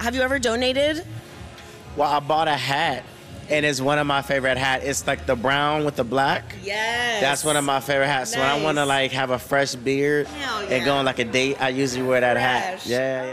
Have you ever donated? Well, I bought a hat, and it's one of my favorite hats. It's like the brown with the black. Yes. That's one of my favorite hats. So when I want to like have a fresh beard Hell and go yeah. on like a date, I usually wear that hat. Fresh. Yeah, yeah.